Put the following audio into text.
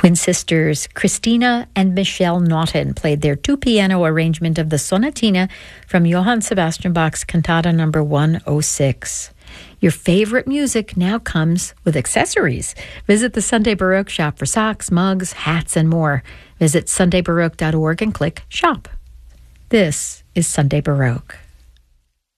Twin sisters Christina and Michelle Naughton played their two-piano arrangement of the Sonatina from Johann Sebastian Bach's Cantata No. 106. Your favorite music now comes with accessories. Visit the Sunday Baroque shop for socks, mugs, hats, and more. Visit sundaybaroque.org and click Shop. This is Sunday Baroque.